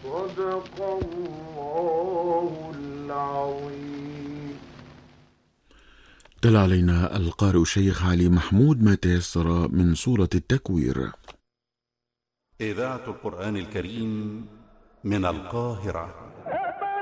صدق الله العظيم. تلا علينا القارئ الشيخ علي محمود ما تيسر من سورة التكوير. إذاعة القرآن الكريم من القاهرة.